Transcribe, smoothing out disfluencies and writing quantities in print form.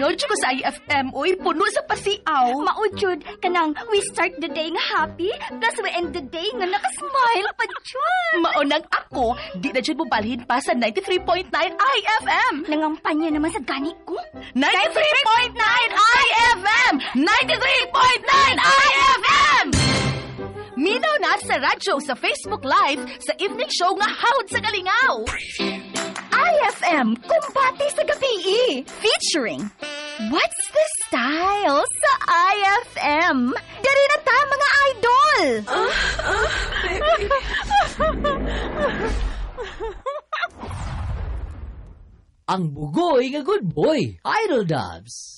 Tungod ko sa IFM, uy, puno sa pasiaw. Maujud, kanang we start the day nga happy, plus we end the day nga nakasmile pa dyan. Maunang ako, di na dyan mo balhin pa sa 93.9 IFM. Nangampanya naman sa gani ko. 93.9 IFM! 93.9 IFM! Minaw na sa radyo, sa Facebook Live, sa evening show nga Hawd sa Galingaw. IFM, kumpati sa gabi. Featuring What's the Style sa IFM? Dari na ta, mga idol! Ang bugoy nga good boy, Idol Dubs.